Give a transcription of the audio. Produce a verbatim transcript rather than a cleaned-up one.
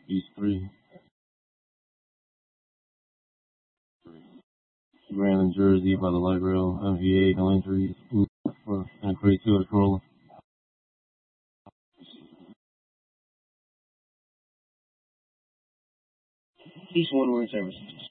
East three. Ran in Jersey by the light rail. M V A, no injuries. For and create two at Corolla. East one, we're in service.